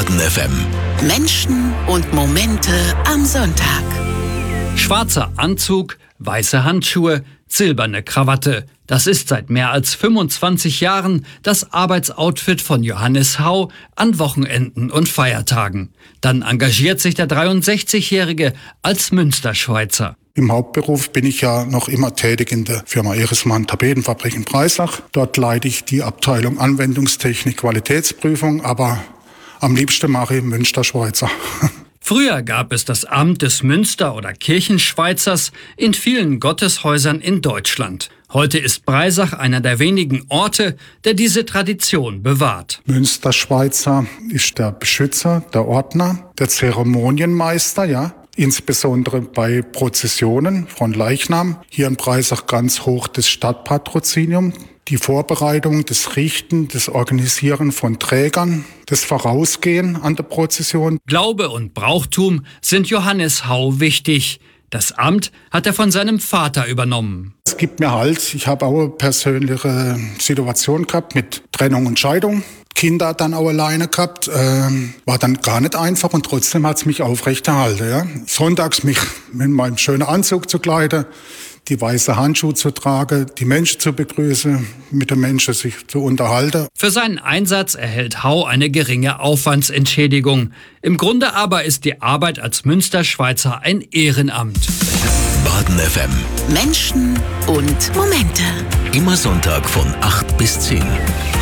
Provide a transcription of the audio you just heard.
Baden FM. Menschen und Momente am Sonntag. Schwarzer Anzug, weiße Handschuhe, silberne Krawatte. Das ist seit mehr als 25 Jahren das Arbeitsoutfit von Johannes Hau an Wochenenden und Feiertagen. Dann engagiert sich der 63-Jährige als Münsterschweizer. Im Hauptberuf bin ich ja noch immer tätig in der Firma Eresmann Tapetenfabrik in Breisach. Dort leite ich die Abteilung Anwendungstechnik Qualitätsprüfung, aber am liebsten mache ich Münsterschweizer. Früher gab es das Amt des Münster- oder Kirchenschweizers in vielen Gotteshäusern in Deutschland. Heute ist Breisach einer der wenigen Orte, der diese Tradition bewahrt. Münsterschweizer ist der Beschützer, der Ordner, der Zeremonienmeister, ja. Insbesondere bei Prozessionen von Leichnam. Hier in Breisach ganz hoch das Stadtpatrozinium. Die Vorbereitung, das Richten, das Organisieren von Trägern, das Vorausgehen an der Prozession. Glaube und Brauchtum sind Johannes Hau wichtig. Das Amt hat er von seinem Vater übernommen. Es gibt mir Halt. Ich habe auch eine persönliche Situation gehabt mit Trennung und Scheidung. Kinder dann auch alleine gehabt. War dann gar nicht einfach und trotzdem hat es mich aufrechterhalten. Ja. Sonntags mich mit meinem schönen Anzug zu kleiden, die weiße Handschuhe zu tragen, die Menschen zu begrüßen, mit den Menschen sich zu unterhalten. Für seinen Einsatz erhält Hau eine geringe Aufwandsentschädigung. Im Grunde aber ist die Arbeit als Münsterschweizer ein Ehrenamt. Baden FM. Menschen und Momente. Immer Sonntag von 8 bis 10.